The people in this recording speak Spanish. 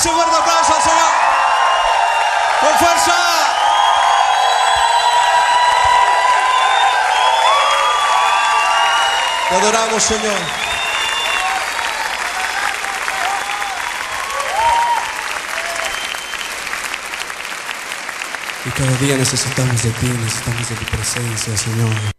Damos un fuerte aplauso al Señor. ¡Con fuerza! Te adoramos, Señor. Y cada día necesitamos de ti, necesitamos de tu presencia, Señor.